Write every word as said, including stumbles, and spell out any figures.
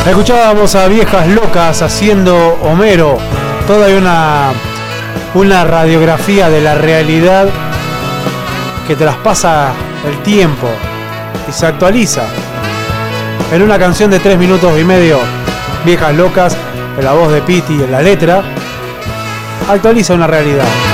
Escuchábamos a Viejas Locas haciendo Homero, toda una, una radiografía de la realidad que traspasa el tiempo y se actualiza. En una canción de tres minutos y medio, Viejas Locas, en la voz de Piti y en la letra, actualiza una realidad.